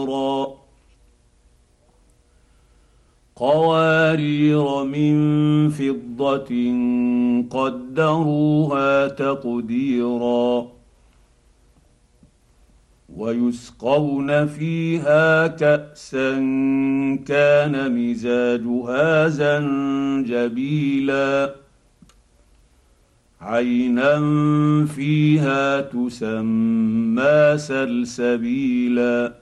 قوارير من فضه قدروها تقديرا ويسقون فيها كاسا كان مزاجها زنجبيلا عينا فيها تسمى سلسبيلا